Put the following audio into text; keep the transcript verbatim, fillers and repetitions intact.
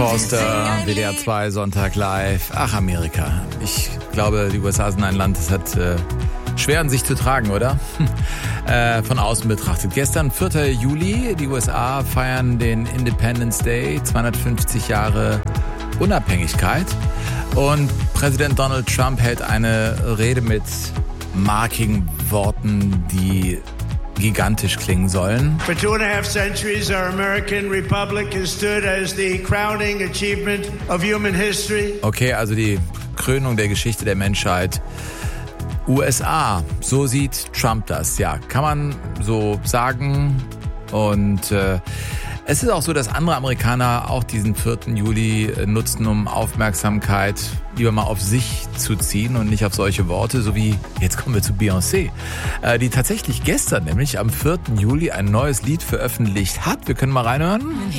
Forster, W D R zwei, Sonntag live. Ach, Amerika. Ich glaube, die U S A sind ein Land, das hat äh, schwer an sich zu tragen, oder? äh, von außen betrachtet. Gestern, vierter Juli, die U S A feiern den Independence Day, zweihundertfünfzig Jahre Unabhängigkeit. Und Präsident Donald Trump hält eine Rede mit markigen Worten, die gigantisch klingen sollen. For two and a half centuries, our American Republic has stood as the crowning achievement of human history. Okay, also die Krönung der Geschichte der Menschheit. U S A, so sieht Trump das. Ja, kann man so sagen. Und äh, es ist auch so, dass andere Amerikaner auch diesen vierten Juli nutzen, um Aufmerksamkeit lieber mal auf sich zu ziehen und nicht auf solche Worte, so wie, jetzt kommen wir zu Beyoncé, äh, die tatsächlich gestern, nämlich am vierten Juli, ein neues Lied veröffentlicht hat. Wir können mal reinhören.